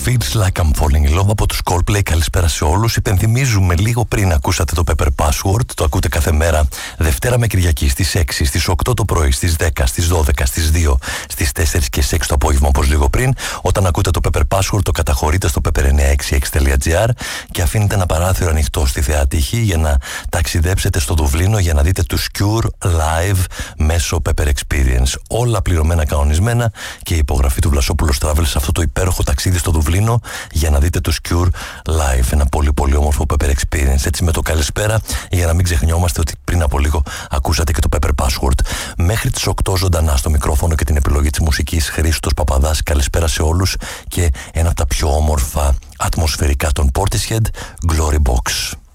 Feels Like I'm Falling in Love από τους Coldplay. Καλησπέρα σε όλους. Υπενθυμίζουμε λίγο πριν ακούσατε το Pepper Password. Το ακούτε κάθε μέρα Δευτέρα με Κυριακή στις 6, στις 8 το πρωί, στις 10, στις 12, στις 2, στις 4 και στις 6 το απόγευμα, όπως λίγο πριν. Όταν ακούτε το Pepper Password το καταχωρείτε στο pepper966.gr και αφήνετε ένα παράθυρο ανοιχτό στη θεά τύχη για να ταξιδέψετε στο Δουβλίνο για να δείτε τους Cure live μέσω Pepper Experience. Όλα πληρωμένα, κανονισμένα και η υπογραφή του Βλασόπουλος Travel σε αυτό το υπέροχο ταξίδι στο Δουβλίνο για να δείτε τους Cure live. Ένα πολύ πολύ όμορφο Pepper Experience. Έτσι με το καλησπέρα, για να μην ξεχνιόμαστε ότι πριν από λίγο ακούσατε και το Pepper Password. Μέχρι τις 8 ζωντανά στο μικρόφωνο και την επιλογή της μουσικής Χρήστος Παπαδάς. Καλησπέρα σε όλους και ένα από τα πιο όμορφα ατμοσφαιρικά των Portishead, Glory Box.